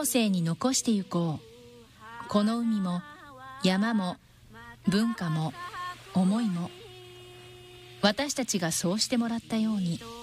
後世に残してゆこう。この海も山も文化も思いも、私たちがそうしてもらったように。